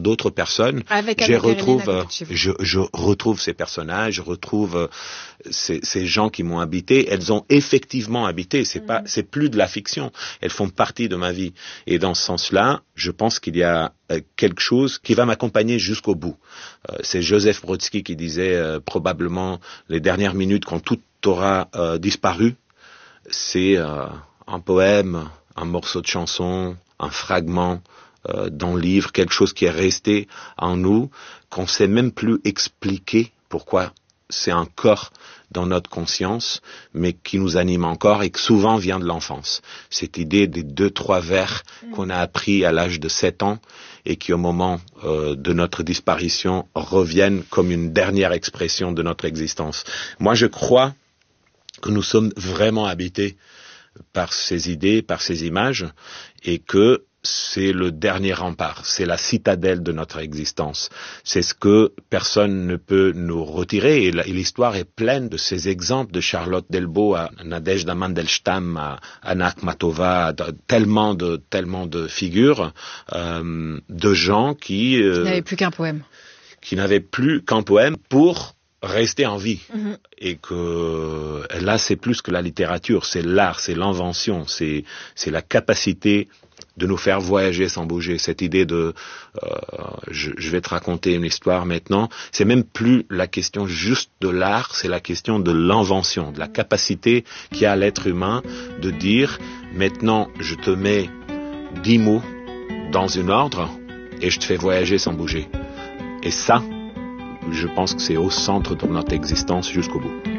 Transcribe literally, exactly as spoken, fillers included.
d'autres personnes, Avec je retrouve, euh, je, je retrouve ces personnages, je retrouve euh, ces, ces gens qui m'ont habité. Elles ont effectivement habité. C'est mm-hmm. pas, c'est plus de la fiction. Elles font partie de ma vie. Et dans ce sens-là, je pense qu'il y a euh, quelque chose qui va m'accompagner jusqu'au bout. Euh, c'est Joseph Brodsky qui disait euh, probablement les dernières minutes quand tout aura euh, disparu, c'est euh, un poème, un morceau de chanson, un fragment euh, d'un livre, quelque chose qui est resté en nous, qu'on ne sait même plus expliquer pourquoi c'est encore dans notre conscience, mais qui nous anime encore et qui souvent vient de l'enfance. Cette idée des deux, trois vers mmh. qu'on a appris à l'âge de sept ans et qui, au moment euh, de notre disparition, reviennent comme une dernière expression de notre existence. Moi, je crois que nous sommes vraiment habités par ces idées, par ces images, et que c'est le dernier rempart, c'est la citadelle de notre existence. C'est ce que personne ne peut nous retirer, et l'histoire est pleine de ces exemples de Charlotte Delbo à Nadezhda Mandelstam, à Anna Akhmatova, tellement de, tellement de figures, euh, de gens qui... Euh, qui n'avaient plus qu'un poème. Qui n'avaient plus qu'un poème pour rester en vie. Mmh. Et que là, c'est plus que la littérature, c'est l'art, c'est l'invention, c'est, c'est la capacité de nous faire voyager sans bouger. Cette idée de euh, je, je vais te raconter une histoire maintenant, c'est même plus la question juste de l'art, c'est la question de l'invention, de la capacité qu'a l'être humain de dire maintenant je te mets dix mots dans un ordre et je te fais voyager sans bouger. Et ça, je pense que c'est au centre de notre existence jusqu'au bout.